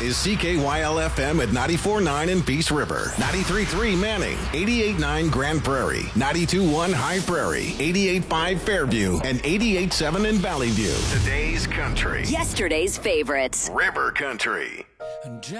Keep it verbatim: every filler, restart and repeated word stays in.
is C K Y L F M at ninety-four point nine in Peace River, ninety-three point three Manning, eighty-eight point nine Grand Prairie, ninety-two point one High Prairie, eighty-eight point five Fairview, and eighty-eight point seven in Valley View. Today's country. Yesterday's favorites. River Country.